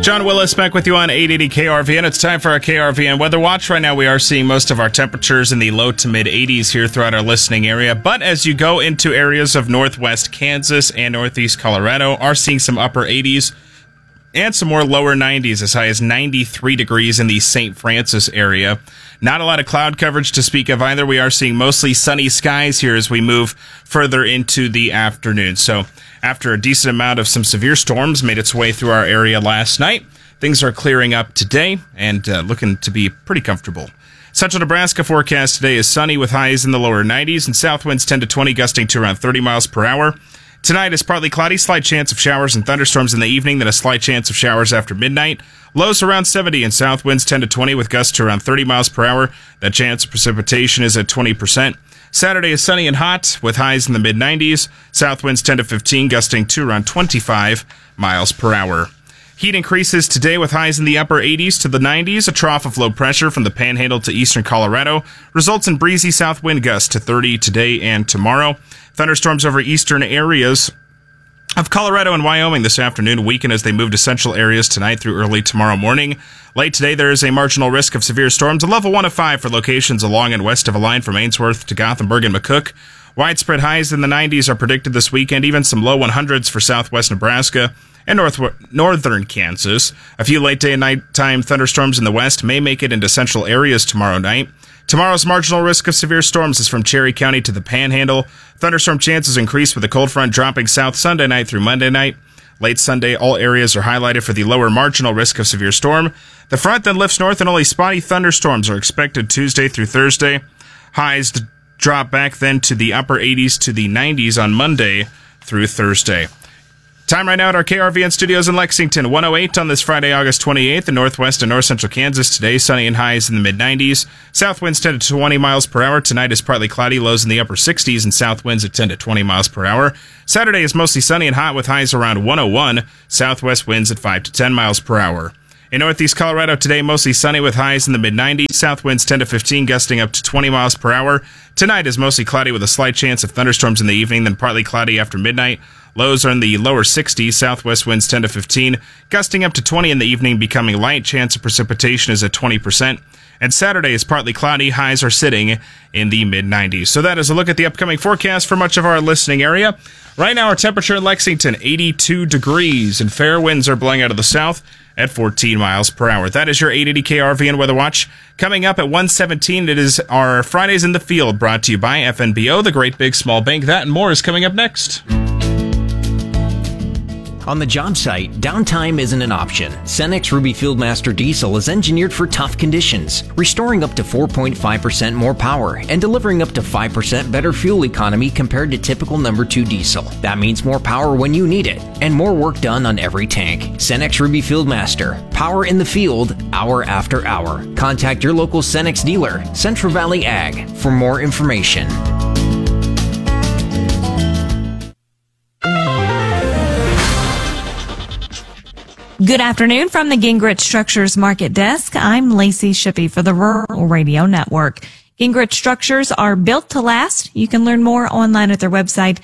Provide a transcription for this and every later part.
John Willis back with you on 880 KRVN. It's time for our KRVN Weather Watch. Right now we are seeing most of our temperatures in the low to mid 80s here throughout our listening area. But as you go into areas of northwest Kansas and northeast Colorado, are seeing some upper 80s and some more lower 90s, as high as 93 degrees in the St. Francis area. Not a lot of cloud coverage to speak of either. We are seeing mostly sunny skies here as we move further into the afternoon. So after a decent amount of some severe storms made its way through our area last night, things are clearing up today and looking to be pretty comfortable. Central Nebraska forecast today is sunny with highs in the lower 90s and south winds 10 to 20 gusting to around 30 miles per hour. Tonight is partly cloudy, slight chance of showers and thunderstorms in the evening, then a slight chance of showers after midnight. Lows around 70 and south winds 10 to 20 with gusts to around 30 miles per hour. That chance of precipitation is at 20%. Saturday is sunny and hot with highs in the mid-90s. South winds 10 to 15, gusting to around 25 miles per hour. Heat increases today with highs in the upper 80s to the 90s. A trough of low pressure from the Panhandle to eastern Colorado results in breezy south wind gusts to 30 today and tomorrow. Thunderstorms over eastern areas of Colorado and Wyoming this afternoon weaken as they move to central areas tonight through early tomorrow morning. Late today, there is a marginal risk of severe storms, a level 1 of 5 for locations along and west of a line from Ainsworth to Gothenburg and McCook. Widespread highs in the 90s are predicted this weekend, even some low 100s for southwest Nebraska and northern Kansas. A few late day and nighttime thunderstorms in the west may make it into central areas tomorrow night. Tomorrow's marginal risk of severe storms is from Cherry County to the Panhandle. Thunderstorm chances increase with a cold front dropping south Sunday night through Monday night. Late Sunday, all areas are highlighted for the lower marginal risk of severe storm. The front then lifts north and only spotty thunderstorms are expected Tuesday through Thursday. Highs drop back then to the upper 80s to the 90s on Monday through Thursday. Time right now at our KRVN studios in Lexington, 108 on this Friday, August 28th, in northwest and north central Kansas today, sunny and highs in the mid-90s. South winds 10 to 20 miles per hour. Tonight is partly cloudy, lows in the upper 60s, and south winds at 10 to 20 miles per hour. Saturday is mostly sunny and hot with highs around 101, southwest winds at 5 to 10 miles per hour. In northeast Colorado today, mostly sunny with highs in the mid-90s. South winds 10 to 15, gusting up to 20 miles per hour. Tonight is mostly cloudy with a slight chance of thunderstorms in the evening, then partly cloudy after midnight. Lows are in the lower 60s. Southwest winds 10 to 15, gusting up to 20 in the evening, becoming light. Chance of precipitation is at 20%. And Saturday is partly cloudy. Highs are sitting in the mid-90s. So that is a look at the upcoming forecast for much of our listening area. Right now, our temperature in Lexington, 82 degrees, and fair winds are blowing out of the south at 14 miles per hour. That is your 880 KRVN Weather Watch. Coming up at 1:17, it is our Fridays in the Field, brought to you by FNBO, the Great Big Small Bank. That and more is coming up next. On the job site, downtime isn't an option. Cenex Ruby Fieldmaster Diesel is engineered for tough conditions, restoring up to 4.5% more power and delivering up to 5% better fuel economy compared to typical number 2 diesel. That means more power when you need it and more work done on every tank. Cenex Ruby Fieldmaster. Power in the field, hour after hour. Contact your local Cenex dealer, Central Valley Ag, for more information. Good afternoon from the Gingrich Structures Market Desk. I'm Lacey Shippey for the Rural Radio Network. Gingrich Structures are built to last. You can learn more online at their website,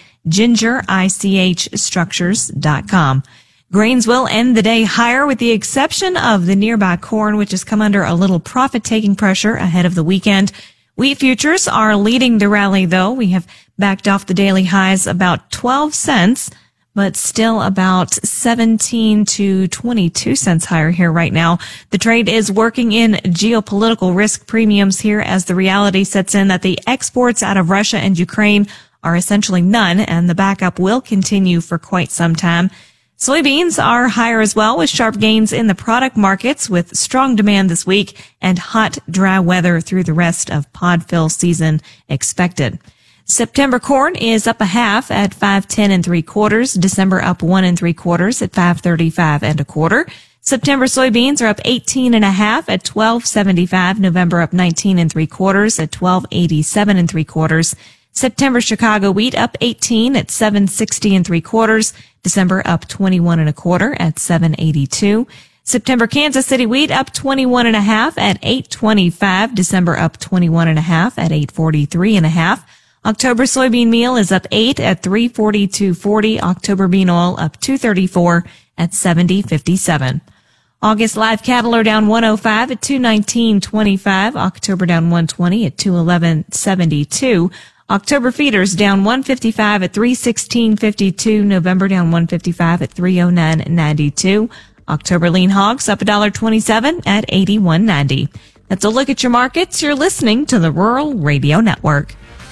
gingerichstructures.com. Grains will end the day higher with the exception of the nearby corn, which has come under a little profit-taking pressure ahead of the weekend. Wheat futures are leading the rally, though. We have backed off the daily highs about 12 cents. But still about 17 to 22 cents higher here right now. The trade is working in geopolitical risk premiums here as the reality sets in that the exports out of Russia and Ukraine are essentially none, and the backup will continue for quite some time. Soybeans are higher as well, with sharp gains in the product markets with strong demand this week and hot, dry weather through the rest of pod fill season expected. September corn is up a half at 5.10 3/4. December up 1 3/4 at 5.35 1/4. September soybeans are up 18.5 at 12.75. November up 19 3/4 at 12.87 3/4. September Chicago wheat up 18 at 7.60 3/4. December up 21 1/4 at 7.82. September Kansas City wheat up 21.5 at 8.25. December up 21.5 at 8.43 1/2. October soybean meal is up 8 at 3.42.40. October bean oil up 2.34 at 70.57. August live cattle are down 105 at 219.25. October down 120 at 211.72. October feeders down 155 at 316.52. November down 155 at 309.92. October lean hogs up $1.27 at 81.90. That's a look at your markets. You're listening to the Rural Radio Network.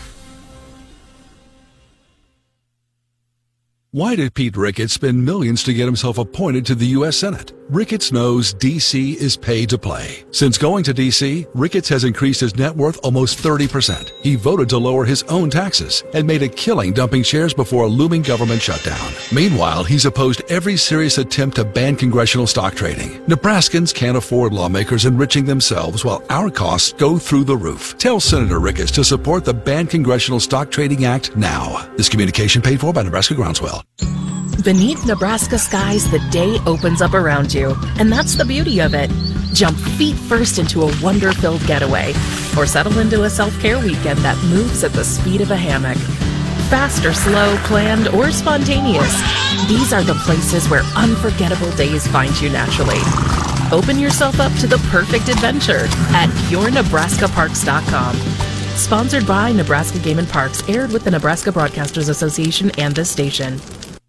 Why did Pete Ricketts spend millions to get himself appointed to the U.S. Senate? Ricketts knows D.C. is paid to play. Since going to D.C., Ricketts has increased his net worth almost 30%. He voted to lower his own taxes and made a killing dumping shares before a looming government shutdown. Meanwhile, he's opposed every serious attempt to ban congressional stock trading. Nebraskans can't afford lawmakers enriching themselves while our costs go through the roof. Tell Senator Ricketts to support the Ban Congressional Stock Trading Act now. This communication paid for by Nebraska Groundswell. Beneath Nebraska skies, the day opens up around you, and that's the beauty of it. Jump feet first into a wonder-filled getaway, or settle into a self-care weekend that moves at the speed of a hammock. Fast or slow, planned or spontaneous, these are the places where unforgettable days find you naturally. Open yourself up to the perfect adventure at yournebraskaparks.com. Sponsored by Nebraska Game and Parks, aired with the Nebraska Broadcasters Association and this station.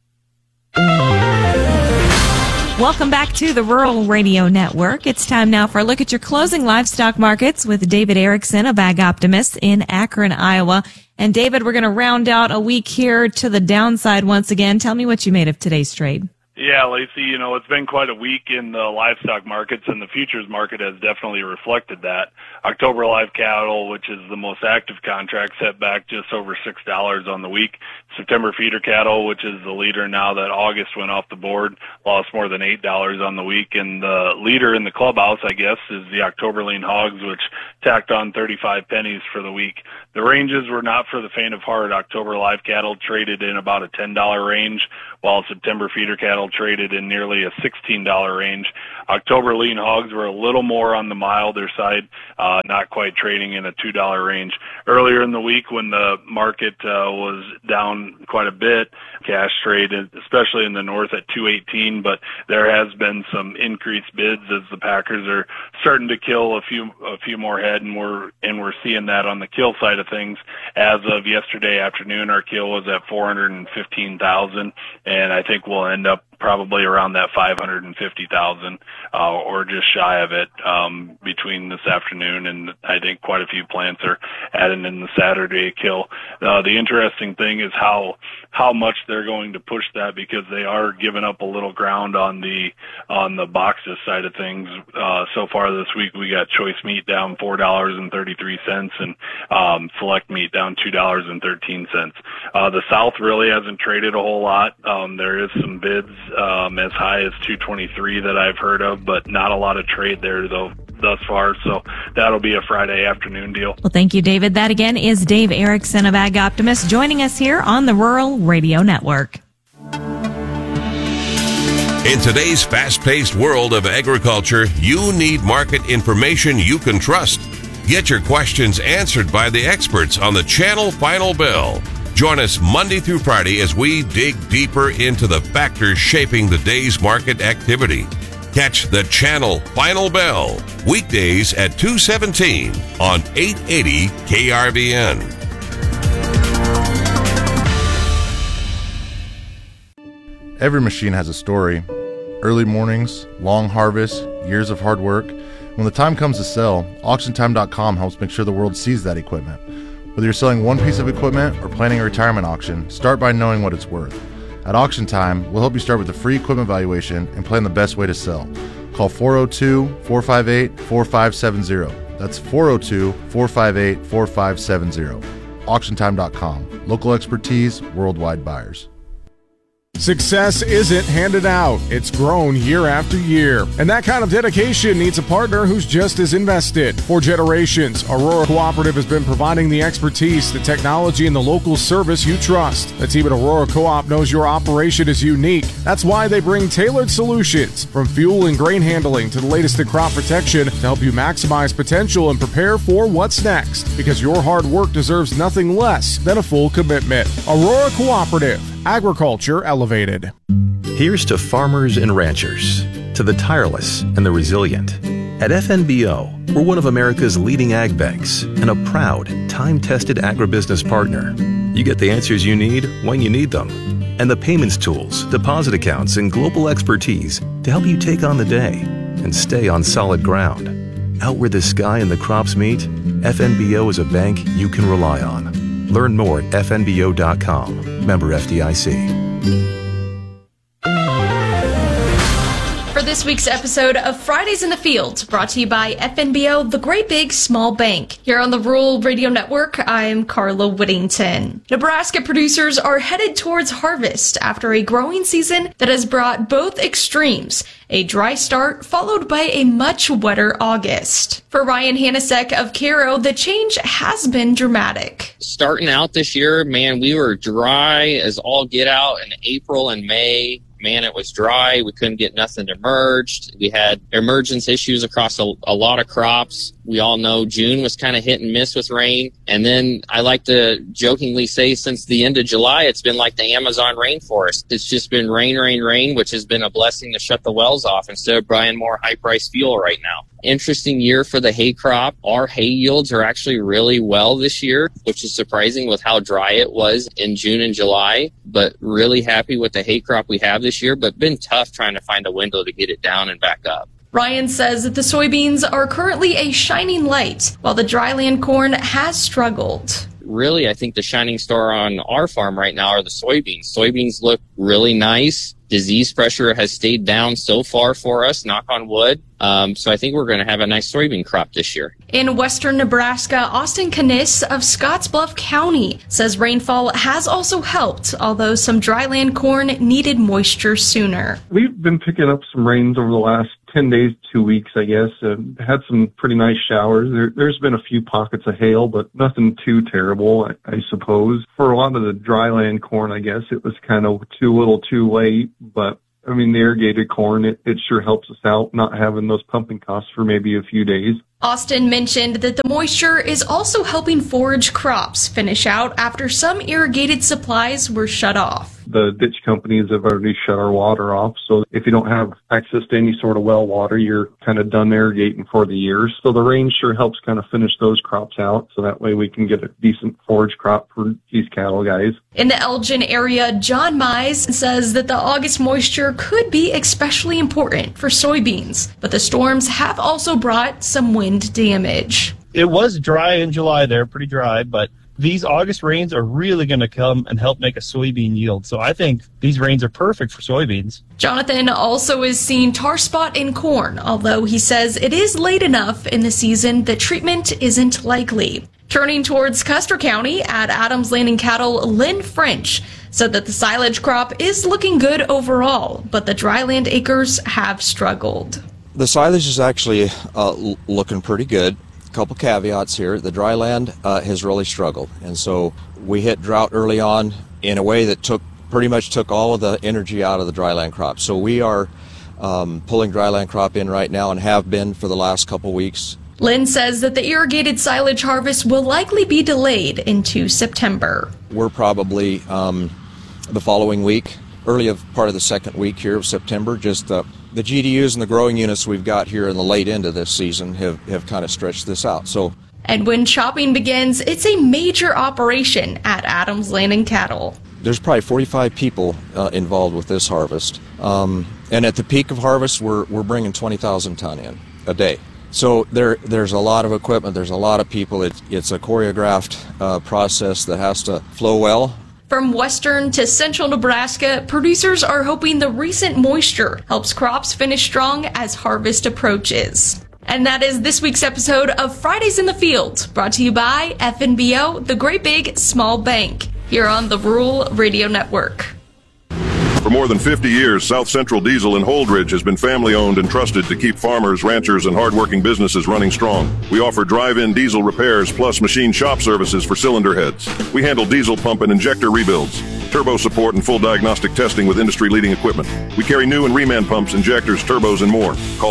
Welcome back to the Rural Radio Network. It's time now for a look at your closing livestock markets with David Erickson of Ag Optimist in Akron, Iowa. And David, we're going to round out a week here to the downside once again. Tell me what you made of today's trade. Yeah, Lacey, it's been quite a week in the livestock markets, and the futures market has definitely reflected that. October live cattle, which is the most active contract, set back just over $6 on the week. September feeder cattle, which is the leader now that August went off the board, lost more than $8 on the week. And the leader in the clubhouse, I guess, is the October lean hogs, which tacked on 35 pennies for the week. The ranges were not for the faint of heart. October live cattle traded in about a $10 range, while September feeder cattle traded in nearly a $16 range. October lean hogs were a little more on the milder side, not quite trading in a $2 range. Earlier in the week, when the market was down quite a bit, cash trade, especially in the north, at $2.18, but there has been some increased bids as the packers are starting to kill a few more head, and we're seeing that on the kill side of things. As of yesterday afternoon, our kill was at 415,000, and I think we'll end up probably around that 550,000 or just shy of it between this afternoon, and I think quite a few plants are adding in the Saturday kill. The interesting thing is how much they're going to push that, because they are giving up a little ground on the boxes side of things. So far this week, we got choice meat down $4.33 and select meat down $2.13. The South really hasn't traded a whole lot. There is some bids as high as 223 that I've heard of, but not a lot of trade there though thus far, so that'll be a Friday afternoon deal. Well, thank you, David. That again is Dave Erickson of Ag Optimist joining us here on the Rural Radio Network. In today's fast-paced world of agriculture, you need market information you can trust. Get your questions answered by the experts on the Channel Final Bell. Join us Monday through Friday as we dig deeper into the factors shaping the day's market activity. Catch the Channel Final Bell weekdays at 2:17 on 880 KRVN. Every machine has a story. Early mornings, long harvests, years of hard work. When the time comes to sell, AuctionTime.com helps make sure the world sees that equipment. Whether you're selling one piece of equipment or planning a retirement auction, start by knowing what it's worth. At Auction Time, we'll help you start with a free equipment valuation and plan the best way to sell. Call 402-458-4570. That's 402-458-4570. AuctionTime.com. Local expertise, worldwide buyers. Success isn't handed out, it's grown year after year. And that kind of dedication needs a partner who's just as invested. For generations, Aurora Cooperative has been providing the expertise, the technology, and the local service you trust. The team at Aurora Co-op knows your operation is unique. That's why they bring tailored solutions, from fuel and grain handling to the latest in crop protection, to help you maximize potential and prepare for what's next. Because your hard work deserves nothing less than a full commitment. Aurora Cooperative. Agriculture elevated. Here's to farmers and ranchers, to the tireless and the resilient. At FNBO, we're one of America's leading ag banks and a proud, time-tested agribusiness partner. You get the answers you need when you need them, and the payments tools, deposit accounts, and global expertise to help you take on the day and stay on solid ground. Out where the sky and the crops meet, FNBO is a bank you can rely on. Learn more at fnbo.com. Member FDIC. For this week's episode of Fridays in the Field, brought to you by FNBO, the Great Big Small Bank. Here on the Rural Radio Network, I'm Carla Whittington. Nebraska producers are headed towards harvest after a growing season that has brought both extremes, a dry start followed by a much wetter August. For Ryan Hanasek of Caro, the change has been dramatic. Starting out this year, man, we were dry as all get out in April and May. Man, it was dry. We couldn't get nothing emerged. We had emergence issues across a lot of crops. We all know June was kind of hit and miss with rain. And then I like to jokingly say since the end of July, it's been like the Amazon rainforest. It's just been rain, rain, rain, which has been a blessing to shut the wells off instead of buying more high-priced fuel right now. Interesting year for the hay crop. Our hay yields are actually really well this year, which is surprising with how dry it was in June and July, but really happy with the hay crop we have this year, but been tough trying to find a window to get it down and back up. Ryan says that the soybeans are currently a shining light, while the dryland corn has struggled. Really, I think the shining star on our farm right now are the soybeans. Soybeans look really nice. Disease pressure has stayed down so far for us, knock on wood. So I think we're going to have a nice soybean crop this year. In western Nebraska, Austin Caniss of Scottsbluff County says rainfall has also helped, although some dryland corn needed moisture sooner. We've been picking up some rains over the last 10 days, 2 weeks, I guess. Had some pretty nice showers. There's been a few pockets of hail, but nothing too terrible, I suppose. For a lot of the dryland corn, I guess it was kind of too little too late, but I mean, the irrigated corn, it sure helps us out not having those pumping costs for maybe a few days. Austin mentioned that the moisture is also helping forage crops finish out after some irrigated supplies were shut off. The ditch companies have already shut our water off, so if you don't have access to any sort of well water, you're kind of done irrigating for the year. So the rain sure helps kind of finish those crops out, so that way we can get a decent forage crop for these cattle guys. In the Elgin area, John Mize says that the August moisture could be especially important for soybeans, but the storms have also brought some wind damage. It was dry in July there, pretty dry, but these August rains are really going to come and help make a soybean yield. So I think these rains are perfect for soybeans. Jonathan also is seeing tar spot in corn, although he says it is late enough in the season that treatment isn't likely. Turning towards Custer County at Adams Landing Cattle, Lynn French said that the silage crop is looking good overall, but the dryland acres have struggled. The silage is actually looking pretty good. Couple caveats here. The dry land has really struggled, and so we hit drought early on in a way that pretty much took all of the energy out of the dry land crop. So we are pulling dry land crop in right now and have been for the last couple weeks. Lynn says that the irrigated silage harvest will likely be delayed into September. We're probably the following week, early part of the second week here of September. Just the GDUs and the growing units we've got here in the late end of this season have kind of stretched this out. And when chopping begins, it's a major operation at Adams Landing Cattle. There's probably 45 people involved with this harvest. And at the peak of harvest, we're bringing 20,000 ton in a day. So there's a lot of equipment, there's a lot of people. It's a choreographed process that has to flow well. From western to central Nebraska, producers are hoping the recent moisture helps crops finish strong as harvest approaches. And that is this week's episode of Fridays in the Field, brought to you by FNBO, the Great Big Small Bank, here on the Rural Radio Network. For more than 50 years, South Central Diesel in Holdridge has been family-owned and trusted to keep farmers, ranchers, and hard-working businesses running strong. We offer drive-in diesel repairs plus machine shop services for cylinder heads. We handle diesel pump and injector rebuilds, turbo support, and full diagnostic testing with industry-leading equipment. We carry new and reman pumps, injectors, turbos, and more. Call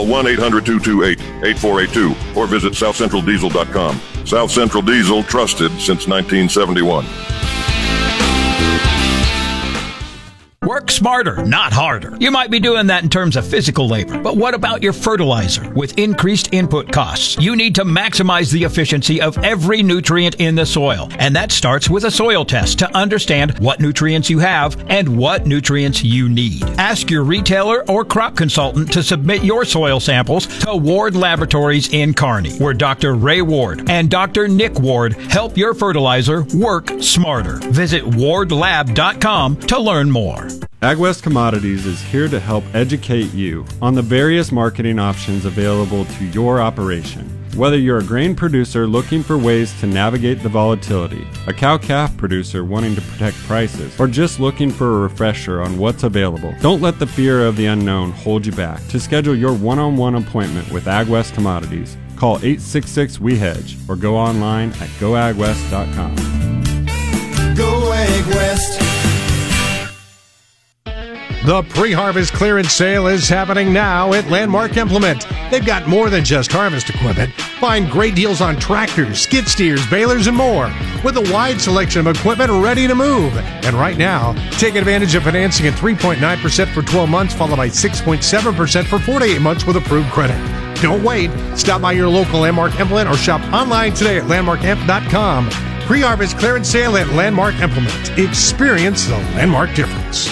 1-800-228-8482 or visit southcentraldiesel.com. South Central Diesel, trusted since 1971. Work smarter, not harder. You might be doing that in terms of physical labor, but what about your fertilizer? With increased input costs, you need to maximize the efficiency of every nutrient in the soil. And that starts with a soil test to understand what nutrients you have and what nutrients you need. Ask your retailer or crop consultant to submit your soil samples to Ward Laboratories in Kearney, where Dr. Ray Ward and Dr. Nick Ward help your fertilizer work smarter. Visit wardlab.com to learn more. AgWest Commodities is here to help educate you on the various marketing options available to your operation. Whether you're a grain producer looking for ways to navigate the volatility, a cow-calf producer wanting to protect prices, or just looking for a refresher on what's available, don't let the fear of the unknown hold you back. To schedule your one-on-one appointment with AgWest Commodities, call 866-WE-HEDGE or go online at goagwest.com. Go AgWest. The pre-harvest clearance sale is happening now at Landmark Implement. They've got more than just harvest equipment. Find great deals on tractors, skid steers, balers, and more, with a wide selection of equipment ready to move. And right now, take advantage of financing at 3.9% for 12 months, followed by 6.7% for 48 months with approved credit. Don't wait. Stop by your local Landmark Implement or shop online today at landmarkimp.com. Pre-harvest clearance sale at Landmark Implement. Experience the Landmark difference.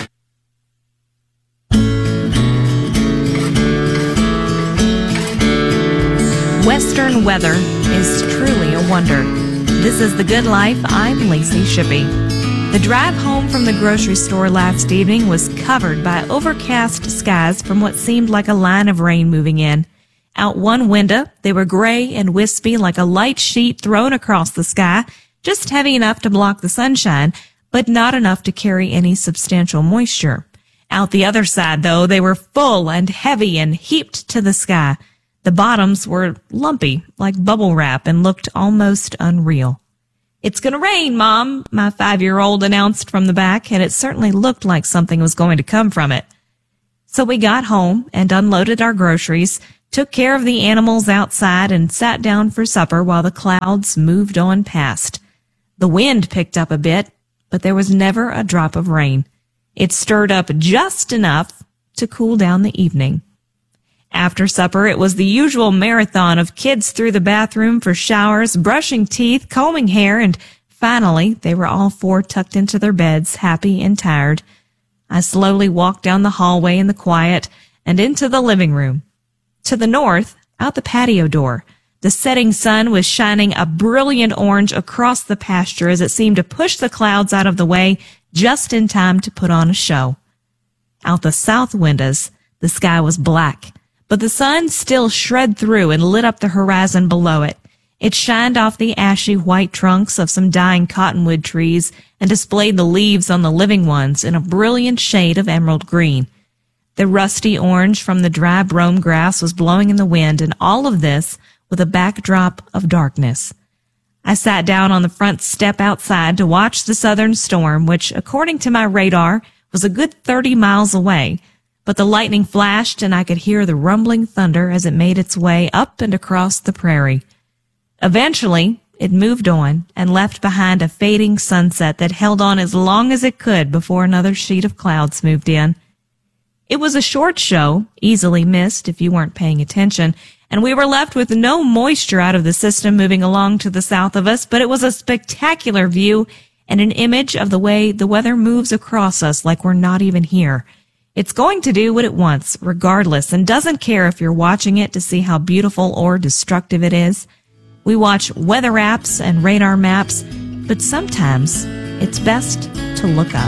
Western weather is truly a wonder. This is The Good Life. I'm Lacey Shippey. The drive home from the grocery store last evening was covered by overcast skies from what seemed like a line of rain moving in. Out one window, they were gray and wispy like a light sheet thrown across the sky, just heavy enough to block the sunshine, but not enough to carry any substantial moisture. Out the other side, though, they were full and heavy and heaped to the sky. The bottoms were lumpy, like bubble wrap, and looked almost unreal. "It's gonna rain, Mom," my 5-year-old announced from the back, and it certainly looked like something was going to come from it. So we got home and unloaded our groceries, took care of the animals outside, and sat down for supper while the clouds moved on past. The wind picked up a bit, but there was never a drop of rain. It stirred up just enough to cool down the evening. After supper, it was the usual marathon of kids through the bathroom for showers, brushing teeth, combing hair, and finally, they were all 4 tucked into their beds, happy and tired. I slowly walked down the hallway in the quiet and into the living room. To the north, out the patio door, the setting sun was shining a brilliant orange across the pasture as it seemed to push the clouds out of the way just in time to put on a show. Out the south windows, the sky was black, but the sun still shred through and lit up the horizon below it. It shined off the ashy white trunks of some dying cottonwood trees and displayed the leaves on the living ones in a brilliant shade of emerald green. The rusty orange from the dry brome grass was blowing in the wind, and all of this with a backdrop of darkness. I sat down on the front step outside to watch the southern storm, which, according to my radar, was a good 30 miles away. But the lightning flashed, and I could hear the rumbling thunder as it made its way up and across the prairie. Eventually, it moved on and left behind a fading sunset that held on as long as it could before another sheet of clouds moved in. It was a short show, easily missed if you weren't paying attention, and we were left with no moisture out of the system moving along to the south of us, but it was a spectacular view and an image of the way the weather moves across us like we're not even here. It's going to do what it wants, regardless, and doesn't care if you're watching it to see how beautiful or destructive it is. We watch weather apps and radar maps, but sometimes it's best to look up.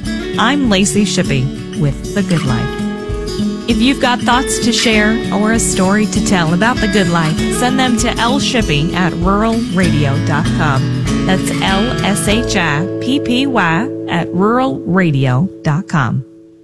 I'm Lacey Shippey with The Good Life. If you've got thoughts to share or a story to tell about The Good Life, send them to lshippey@ruralradio.com. That's lshippy@ruralradio.com.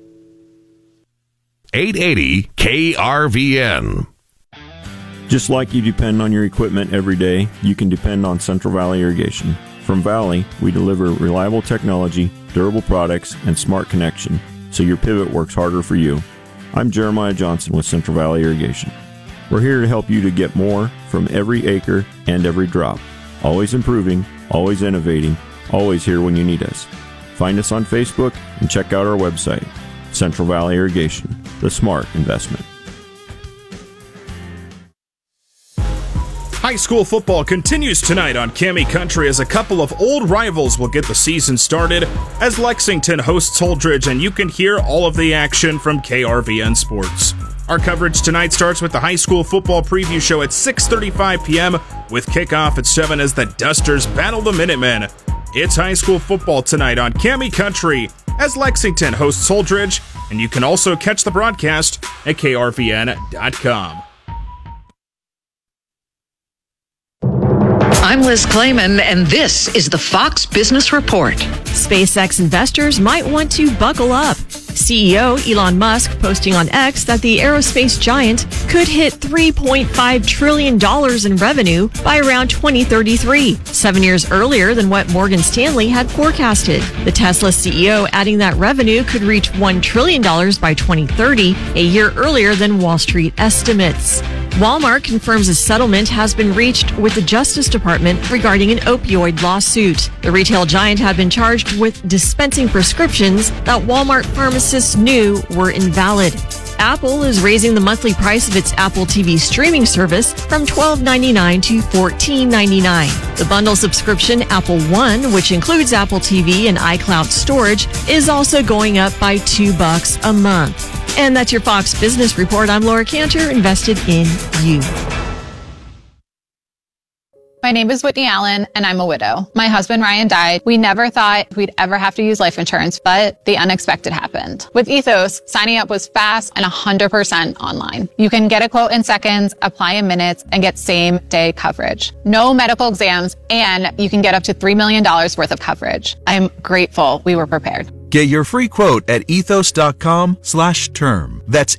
880 KRVN. Just like you depend on your equipment every day, you can depend on Central Valley Irrigation. From Valley, we deliver reliable technology, durable products, and smart connection, so your pivot works harder for you. I'm Jeremiah Johnson with Central Valley Irrigation. We're here to help you to get more from every acre and every drop. Always improving, always innovating, always here when you need us. Find us on Facebook and check out our website. Central Valley Irrigation, the smart investment. High school football continues tonight on Cami Country as a couple of old rivals will get the season started as Lexington hosts Holdridge, and you can hear all of the action from KRVN Sports. Our coverage tonight starts with the high school football preview show at 6:35 p.m. with kickoff at 7 as the Dusters battle the Minutemen. It's high school football tonight on Cami Country as Lexington hosts Holdridge, and you can also catch the broadcast at krvn.com. I'm Liz Clayman, and this is the Fox Business Report. SpaceX investors might want to buckle up. CEO Elon Musk posting on X that the aerospace giant could hit $3.5 trillion in revenue by around 2033, 7 years earlier than what Morgan Stanley had forecasted. The Tesla CEO adding that revenue could reach $1 trillion by 2030, a year earlier than Wall Street estimates. Walmart confirms a settlement has been reached with the Justice Department regarding an opioid lawsuit. The retail giant had been charged with dispensing prescriptions that Walmart pharmacists knew were invalid. Apple is raising the monthly price of its Apple TV streaming service from $12.99 to $14.99. The bundle subscription Apple One, which includes Apple TV and iCloud storage, is also going up by $2 a month. And that's your Fox Business Report. I'm Laura Cantor, invested in you. My name is Whitney Allen, and I'm a widow. My husband, Ryan, died. We never thought we'd ever have to use life insurance, but the unexpected happened. With Ethos, signing up was fast and 100% online. You can get a quote in seconds, apply in minutes, and get same-day coverage. No medical exams, and you can get up to $3 million worth of coverage. I'm grateful we were prepared. Get your free quote at ethos.com/term. That's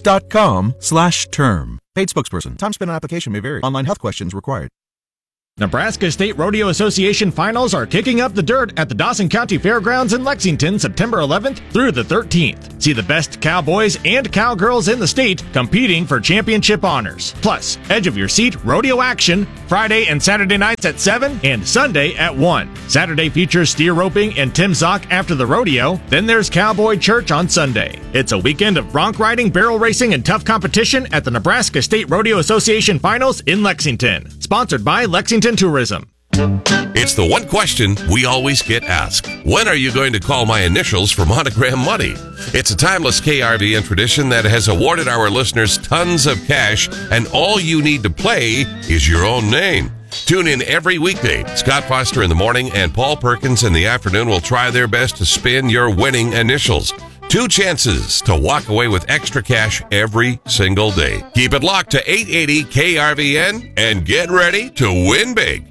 ethos.com/term. Paid spokesperson. Time spent on application may vary. Online health questions required. Nebraska State Rodeo Association finals are kicking up the dirt at the Dawson County Fairgrounds in Lexington, September 11th through the 13th. See the best cowboys and cowgirls in the state competing for championship honors. Plus, edge of your seat rodeo action Friday and Saturday nights at 7 and Sunday at 1. Saturday features steer roping and Tim Zock after the rodeo. Then there's Cowboy Church on Sunday. It's a weekend of bronc riding, barrel racing, and tough competition at the Nebraska State Rodeo Association finals in Lexington. Sponsored by Lexington Tourism. It's the one question we always get asked. When are you going to call my initials for Monogram Money? It's a timeless KRVN tradition that has awarded our listeners tons of cash, and all you need to play is your own name. Tune in every weekday. Scott Foster in the morning and Paul Perkins in the afternoon will try their best to spin your winning initials. 2 chances to walk away with extra cash every single day. Keep it locked to 880 KRVN and get ready to win big.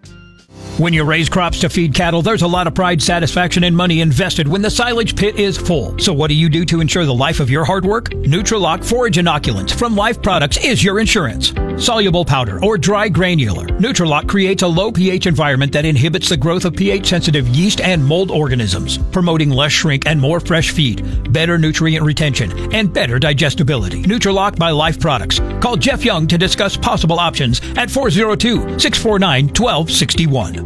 When you raise crops to feed cattle, there's a lot of pride, satisfaction, and money invested when the silage pit is full. So what do you do to ensure the life of your hard work? Nutrilock Forage Inoculants from Life Products is your insurance. Soluble powder or dry granular, Nutrilock creates a low pH environment that inhibits the growth of pH-sensitive yeast and mold organisms, promoting less shrink and more fresh feed, better nutrient retention, and better digestibility. Nutrilock by Life Products. Call Jeff Young to discuss possible options at 402-649-1261.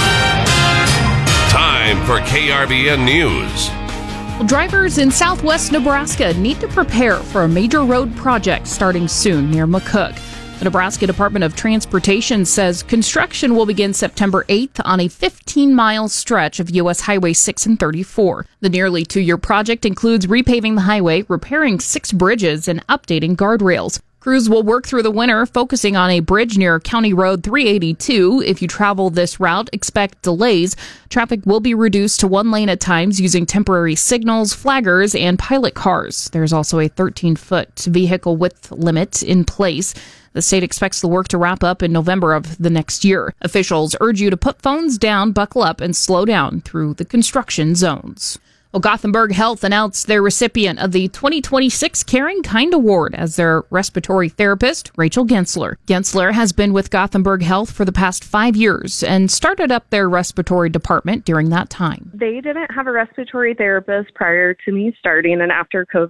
Time for KRVN News. Drivers in southwest Nebraska need to prepare for a major road project starting soon near McCook. The Nebraska Department of Transportation says construction will begin September 8th on a 15-mile stretch of U.S. Highway 6 and 34. The nearly 2-year project includes repaving the highway, repairing 6 bridges, and updating guardrails. Crews will work through the winter, focusing on a bridge near County Road 382. If you travel this route, expect delays. Traffic will be reduced to 1 lane at times using temporary signals, flaggers, and pilot cars. There's also a 13-foot vehicle width limit in place. The state expects the work to wrap up in November of the next year. Officials urge you to put phones down, buckle up, and slow down through the construction zones. Well, Gothenburg Health announced their recipient of the 2026 Caring Kind Award as their respiratory therapist, Rachel Gensler. Gensler has been with Gothenburg Health for the past 5 years and started up their respiratory department during that time. They didn't have a respiratory therapist prior to me starting, and after COVID,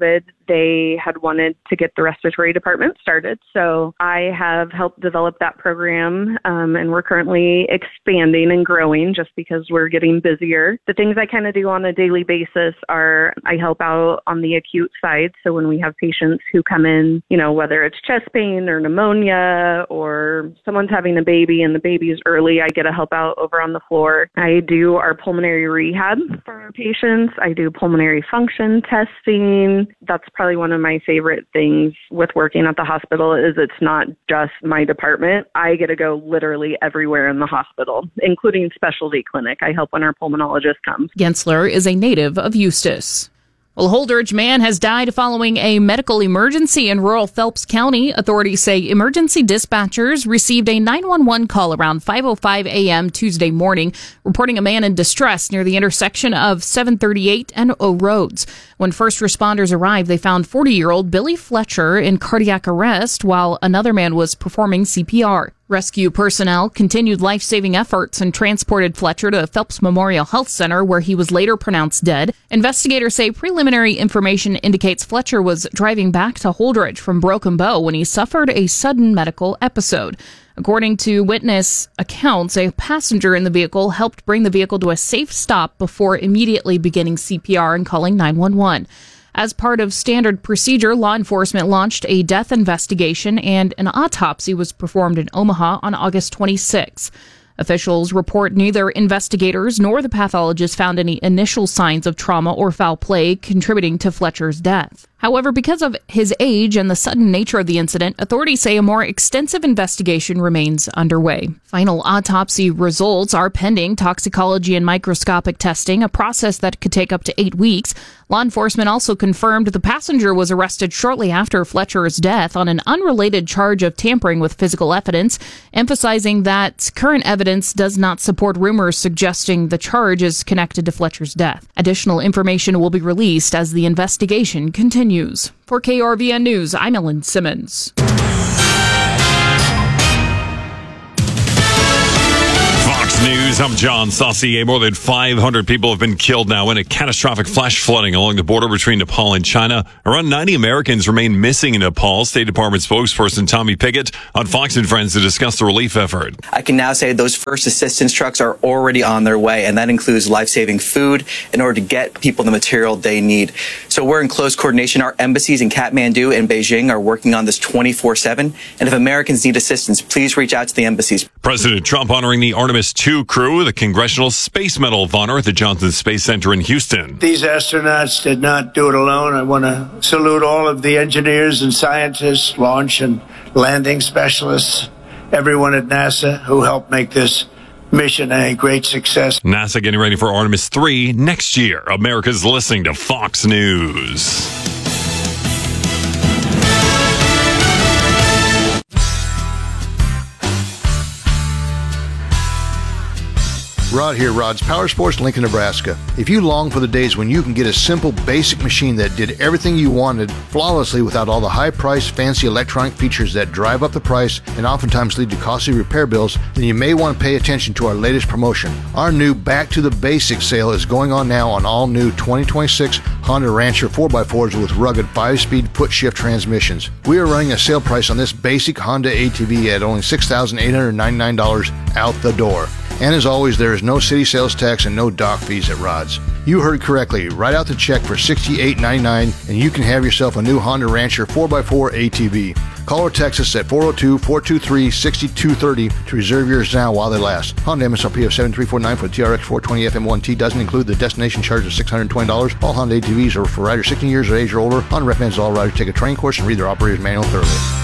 they had wanted to get the respiratory department started. So I have helped develop that program, and we're currently expanding and growing just because we're getting busier. The things I kind of do on a daily basis are I help out on the acute side. So when we have patients who come in, whether it's chest pain or pneumonia or someone's having a baby and the baby's early, I get to help out over on the floor. I do our pulmonary rehab for our patients. I do pulmonary function testing. That's probably one of my favorite things with working at the hospital is it's not just my department. I get to go literally everywhere in the hospital, including specialty clinic. I help when our pulmonologist comes. Gensler is a native of Eustis. Well, a Holdridge man has died following a medical emergency in rural Phelps County. Authorities say emergency dispatchers received a 911 call around 5:05 a.m. Tuesday morning, reporting a man in distress near the intersection of 738 and O Roads. When first responders arrived, they found 40-year-old Billy Fletcher in cardiac arrest while another man was performing CPR. Rescue personnel continued life-saving efforts and transported Fletcher to Phelps Memorial Health Center, where he was later pronounced dead. Investigators say preliminary information indicates Fletcher was driving back to Holdridge from Broken Bow when he suffered a sudden medical episode. According to witness accounts, a passenger in the vehicle helped bring the vehicle to a safe stop before immediately beginning CPR and calling 911. As part of standard procedure, law enforcement launched a death investigation and an autopsy was performed in Omaha on August 26. Officials report neither investigators nor the pathologist found any initial signs of trauma or foul play contributing to Fletcher's death. However, because of his age and the sudden nature of the incident, authorities say a more extensive investigation remains underway. Final autopsy results are pending toxicology and microscopic testing, a process that could take up to 8 weeks. Law enforcement also confirmed the passenger was arrested shortly after Fletcher's death on an unrelated charge of tampering with physical evidence, emphasizing that current evidence does not support rumors suggesting the charge is connected to Fletcher's death. Additional information will be released as the investigation continues. For KRVN News, I'm Ellen Simmons. Fox News, I'm John Saucier. More than 500 people have been killed now in a catastrophic flash flooding along the border between Nepal and China. Around 90 Americans remain missing in Nepal. State Department spokesperson Tommy Pickett on Fox and Friends to discuss the relief effort. I can now say those first assistance trucks are already on their way, and that includes life-saving food in order to get people the material they need. So we're in close coordination. Our embassies in Kathmandu and Beijing are working on this 24/7. And if Americans need assistance, please reach out to the embassies. President Trump honoring the Artemis II crew with a Congressional Space Medal of Honor at the Johnson Space Center in Houston. These astronauts did not do it alone. I want to salute all of the engineers and scientists, launch and landing specialists, everyone at NASA who helped make this mission a great success. NASA getting ready for Artemis III next year. America's listening to Fox News. Rod here, Rod's Power Sports, Lincoln, Nebraska. If you long for the days when you can get a simple, basic machine that did everything you wanted flawlessly without all the high-priced, fancy electronic features that drive up the price and oftentimes lead to costly repair bills, then you may want to pay attention to our latest promotion. Our new Back to the Basics sale is going on now on all new 2026 Honda Rancher 4x4s with rugged 5-speed foot-shift transmissions. We are running a sale price on this basic Honda ATV at only $6,899 out the door. And as always, there is no city sales tax and no dock fees at Rod's. You heard correctly. Write out the check for $68.99 and you can have yourself a new Honda Rancher 4x4 ATV. Call or text us at 402-423-6230 to reserve yours now while they last. Honda MSRP of $7,349 for the TRX 420 FM1T doesn't include the destination charge of $620. All Honda ATVs are for riders 16 years of age or older. Honda recommends all riders take a training course and read their operator's manual thoroughly.